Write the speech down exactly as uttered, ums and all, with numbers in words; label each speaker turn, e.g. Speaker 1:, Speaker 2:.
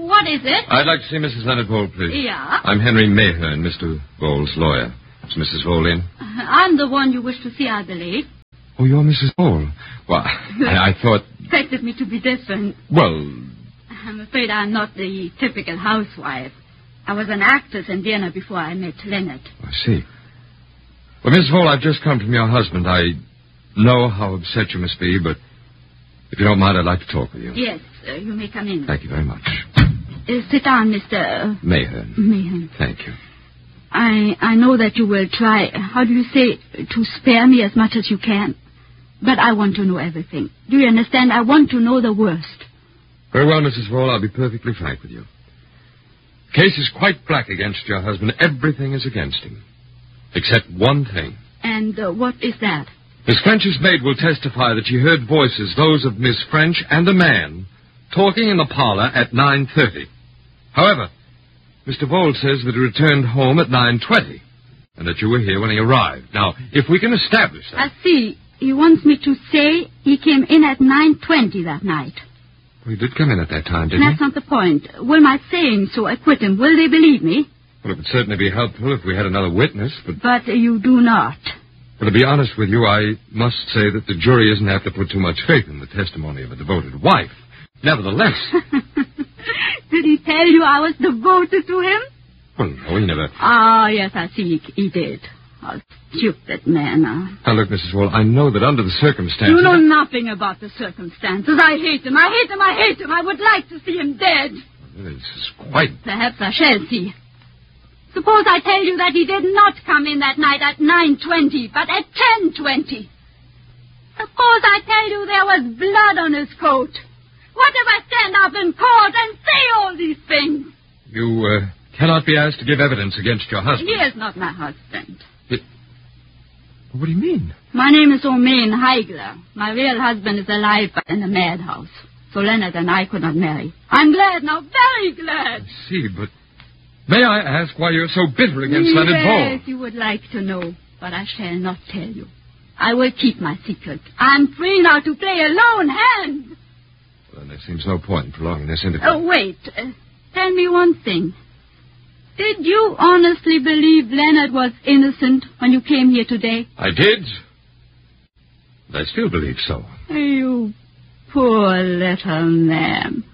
Speaker 1: What is it?
Speaker 2: I'd like to see Missus Leonard Vole, please.
Speaker 1: Yeah?
Speaker 2: I'm Henry Mayhern, Mister Vole's lawyer. Is Missus Vole in?
Speaker 1: I'm the one you wish to see, I believe.
Speaker 2: Oh, you're Missus Vole. Well, I, I thought...
Speaker 1: Expected me to be different.
Speaker 2: Well...
Speaker 1: I'm afraid I'm not the typical housewife. I was an actress in Vienna before I met Leonard.
Speaker 2: I see. Well, Miss Vole, I've just come from your husband. I know how upset you must be, but if you don't mind, I'd like to talk with you.
Speaker 1: Yes, uh, you may come in.
Speaker 2: Thank you very much.
Speaker 1: Uh, sit down, Mister
Speaker 2: Mayhern.
Speaker 1: Mayhern.
Speaker 2: Thank you.
Speaker 1: I I know that you will try, how do you say, to spare me as much as you can. But I want to know everything. Do you understand? I want to know the worst.
Speaker 2: Very well, Missus Vole, I'll be perfectly frank with you. The case is quite black against your husband. Everything is against him. Except one thing.
Speaker 1: And uh, what is that?
Speaker 2: Miss French's maid will testify that she heard voices, those of Miss French and a man, talking in the parlor at nine thirty. However, Mister Vole says that he returned home at nine twenty, and that you were here when he arrived. Now, if we can establish that...
Speaker 1: I see. He wants me to say he came in at nine twenty that night.
Speaker 2: Well, he did come in at that time, didn't
Speaker 1: That's
Speaker 2: he?
Speaker 1: not the point. Will my saying so acquit him? Will they believe me?
Speaker 2: Well, it would certainly be helpful if we had another witness, but...
Speaker 1: But you do not.
Speaker 2: Well, to be honest with you, I must say that the jury isn't apt to put too much faith in the testimony of a devoted wife. Nevertheless...
Speaker 1: Did he tell you I was devoted to him?
Speaker 2: Well, no, he never...
Speaker 1: Ah, yes, I see he, he did. Oh, stupid man. Uh.
Speaker 2: Now, look, Missus Wall, I know that under the circumstances...
Speaker 1: You know nothing about the circumstances. I hate him. I hate him. I hate him. I would like to see him dead.
Speaker 2: This is quite...
Speaker 1: Perhaps I shall see. Suppose I tell you that he did not come in that night at nine twenty, but at ten twenty. Suppose I tell you there was blood on his coat. What if I stand up in court and say all these things?
Speaker 2: You uh, cannot be asked to give evidence against your husband.
Speaker 1: He is not my husband.
Speaker 2: It... What do you mean?
Speaker 1: My name is Omain Heigler. My real husband is alive but in a madhouse. So Leonard and I could not marry. I'm glad now, very glad.
Speaker 2: I see, but may I ask why you're so bitter against
Speaker 1: yes,
Speaker 2: Leonard Vole?
Speaker 1: Yes, you would like to know, but I shall not tell you. I will keep my secret. I'm free now to play a lone hand.
Speaker 2: Well, then there seems no point in prolonging this interview.
Speaker 1: Oh, wait. Uh, tell me one thing. Did you honestly believe Leonard was innocent when you came here today?
Speaker 2: I did. I still believe so.
Speaker 1: You poor little man.